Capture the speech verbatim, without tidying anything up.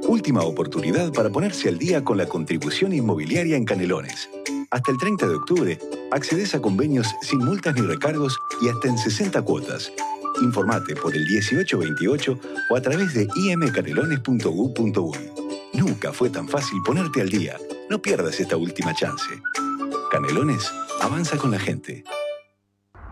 Última oportunidad para ponerse al día con la contribución inmobiliaria en Canelones. Hasta el treinta de octubre, accedes a convenios sin multas ni recargos y hasta en sesenta cuotas. Informate por el dieciocho veintiocho o a través de i m canelones punto u punto uy. Nunca fue tan fácil ponerte al día. No pierdas esta última chance. Canelones, avanza con la gente.